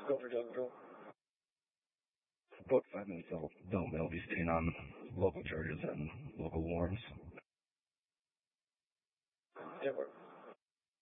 Go for Dougville. About 5 minutes out, they'll be staying on local charges and local warrants. Yeah,